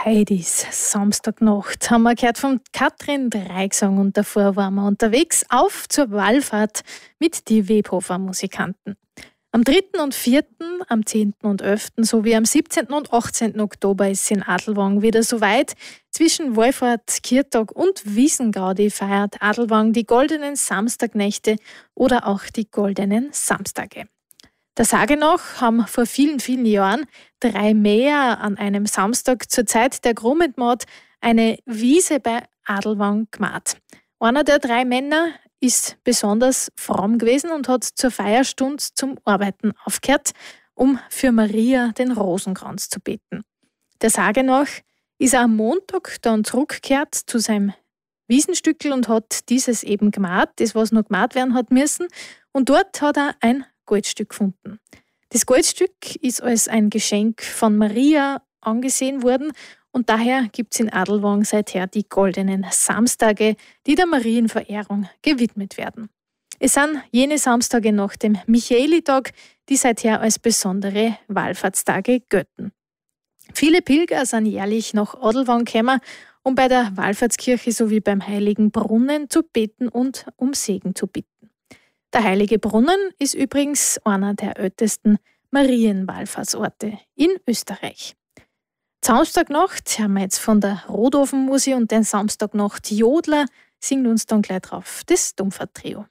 Heidis Samstagnacht haben wir gehört von Katrin Dreigsang und davor waren wir unterwegs auf zur Wallfahrt mit die Webhofer Musikanten. Am 3. und 4., am 10. und 11. sowie am 17. und 18. Oktober ist es in Adelwang wieder soweit. Zwischen Wallfahrt, Kirtag und Wiesengaudi feiert Adelwang die goldenen Samstagnächte oder auch die goldenen Samstage. Der Sage nach haben vor vielen, vielen Jahren 3 Mäher an einem Samstag zur Zeit der Grumentmord eine Wiese bei Adelwang gemacht. Einer der 3 Männer ist besonders fromm gewesen und hat zur Feierstunde zum Arbeiten aufgehört, um für Maria den Rosenkranz zu beten. Der Sage nach ist er am Montag dann zurückgekehrt zu seinem Wiesenstückel und hat dieses eben gemacht, das was noch gemacht werden hat müssen, und dort hat er ein Goldstück gefunden. Das Goldstück ist als ein Geschenk von Maria angesehen worden und daher gibt es in Adelwang seither die goldenen Samstage, die der Marienverehrung gewidmet werden. Es sind jene Samstage nach dem Michaelitag, die seither als besondere Wallfahrtstage gelten. Viele Pilger sind jährlich nach Adelwang gekommen, um bei der Wallfahrtskirche sowie beim Heiligen Brunnen zu beten und um Segen zu bitten. Der Heilige Brunnen ist übrigens einer der ältesten Marienwallfahrtsorte in Österreich. Samstagnacht hören wir jetzt von der Rodofenmusik und den Samstagnacht Jodler singt uns dann gleich drauf das Dumpfertrio.